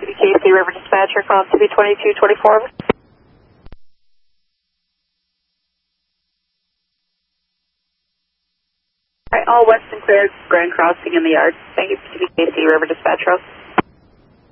CBKC River Dispatcher, call CB2224. All West and clear, Grand Crossing in the yard. Thank you, CBKC River Dispatcher.